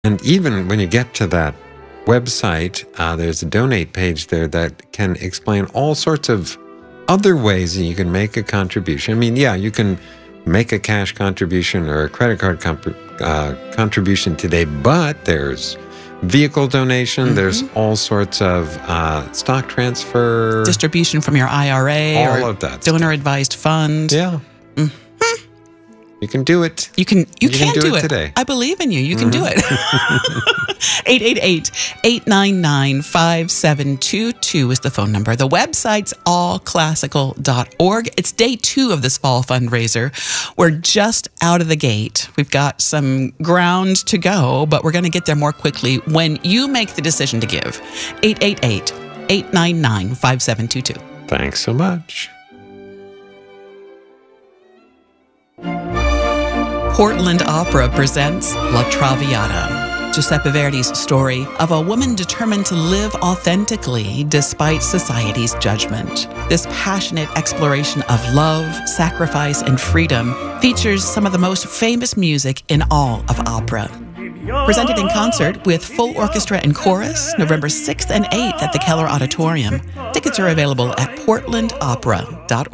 And even when you get to that website, there's a donate page there that can explain all sorts of other ways that you can make a contribution. I mean, yeah, you can make a cash contribution or a credit card contribution today, but there's vehicle donation, there's all sorts of stock transfer, distribution from your IRA, all or of that donor-advised fund. Yeah. You can do it. You can do it today. I believe in you. You can do it. 888-899-5722 is the phone number. The website's allclassical.org. It's day 2 of this fall fundraiser. We're just out of the gate. We've got some ground to go, but we're going to get there more quickly when you make the decision to give. 888-899-5722. Thanks so much. Portland Opera presents La Traviata, Giuseppe Verdi's story of a woman determined to live authentically despite society's judgment. This passionate exploration of love, sacrifice, and freedom features some of the most famous music in all of opera. Presented in concert with full orchestra and chorus, November 6th and 8th at the Keller Auditorium. Tickets are available at portlandopera.org.